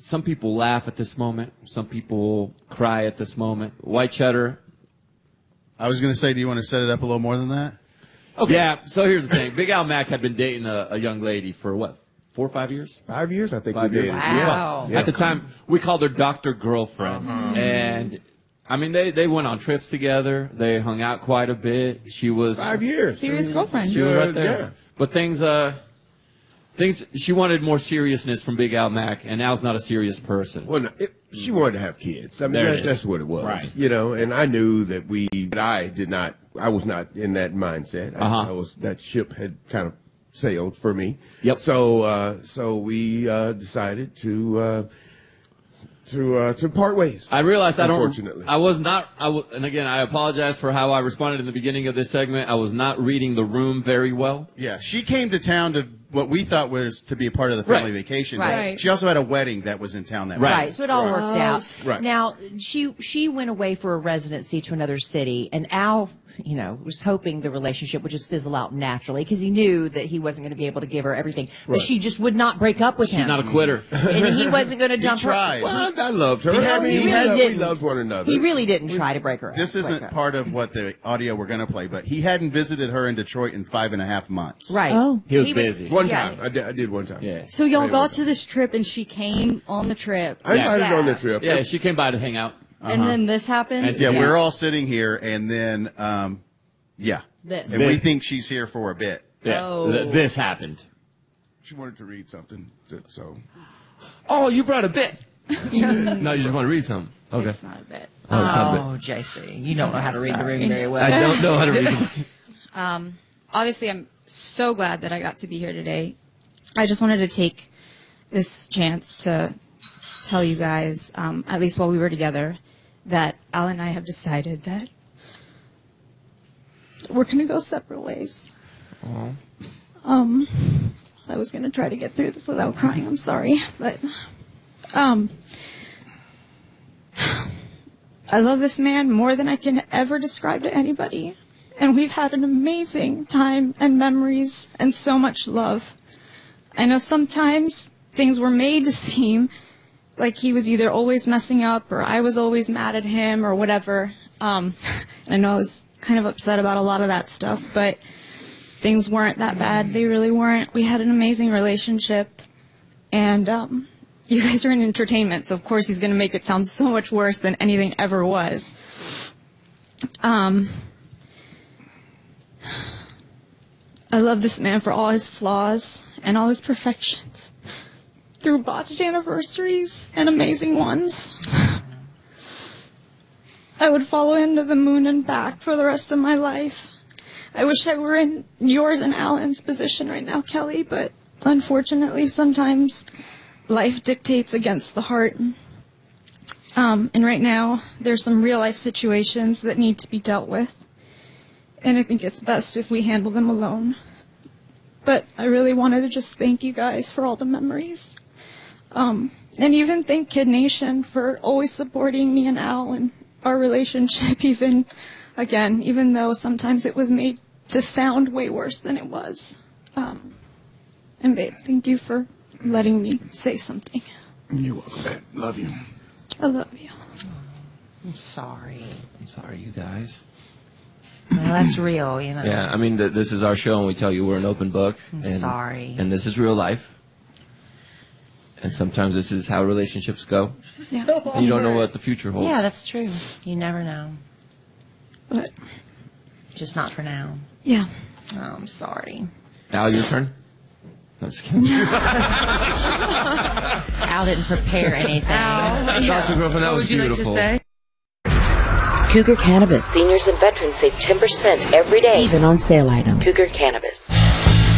some people laugh at this moment. Some people cry at this moment. White Cheddar. I was going to say, do you want to set it up a little more than that? Okay. Yeah, so here's the thing. Big Al Mack had been dating a young lady for, 4 or 5 years? 5 years, I think. 5 years. Wow. Yeah. At the time, we called her Dr. Girlfriend. And, I mean, they went on trips together. They hung out quite a bit. She was... 5 years. Serious girlfriend. She was right there. Yeah. But she wanted more seriousness from Big Al Mack, and Al's not a serious person. Well, no, she wanted to have kids. I mean, that's what it was. Right. You know, and I knew that I was not in that mindset. That ship had kind of sailed for me. Yep. So we decided to part ways. I realized unfortunately. And again, I apologize for how I responded in the beginning of this segment. I was not reading the room very well. Yeah, she came to town to what we thought was to be a part of the family vacation. Right. She also had a wedding that was in town that week. Right, so it all worked out. Right. Now, she went away for a residency to another city, and Al, was hoping the relationship would just fizzle out naturally because he knew that he wasn't going to be able to give her everything. But she just would not break up with him. She's not a quitter. And he wasn't going to dump her. Well, I loved her. We loved one another. He really didn't try to break her up. This isn't part of what the audio we're going to play, but he hadn't visited her in Detroit in 5.5 months. Right. Oh. He was busy. One time. I did one time. Yeah. So y'all got to this trip, and she came on the trip. I invited her on the trip. Yeah, she came by to hang out. And then this happened? And Yeah, we're all sitting here, and then, This. And we think she's here for a bit. Yeah. Oh. This happened. She wanted to read something, so. Oh, you brought a bit. No, you just want to read something. Okay. It's not a bit. Oh, it's not a bit. Oh, JC, you don't know how to read the room very well. I don't know how to read it. Obviously, I'm so glad that I got to be here today. I just wanted to take this chance to tell you guys, at least while we were together, that Al and I have decided that we're going to go separate ways. I was going to try to get through this without crying. I'm sorry. But I love this man more than I can ever describe to anybody. And we've had an amazing time and memories and so much love. I know sometimes things were made to seem like he was either always messing up or I was always mad at him or whatever. And I know I was kind of upset about a lot of that stuff, but things weren't that bad. They really weren't. We had an amazing relationship. And you guys are in entertainment, so of course he's going to make it sound so much worse than anything ever was. I love this man for all his flaws and all his perfections. Through botched anniversaries and amazing ones. I would follow him to the moon and back for the rest of my life. I wish I were in yours and Alan's position right now, Kelly, but unfortunately sometimes life dictates against the heart. And right now there's some real life situations that need to be dealt with. And I think it's best if we handle them alone. But I really wanted to just thank you guys for all the memories. And even thank Kid Nation for always supporting me and Al and our relationship, even though sometimes it was made to sound way worse than it was. And babe, thank you for letting me say something. You're welcome. Love you. I love you. I'm sorry. I'm sorry, you guys. Well, that's real, Yeah, I mean, this is our show, and we tell you we're an open book. I'm sorry. And this is real life. And sometimes this is how relationships go. Yeah. And you don't know what the future holds. Yeah, that's true. You never know. But, Just not for now. yeah. Oh, I'm sorry. Al, your turn? No, I'm just kidding. Al didn't prepare anything. Dr. Griffin, that was beautiful. Cougar Cannabis. Seniors and veterans save 10% every day, even on sale items. Cougar Cannabis.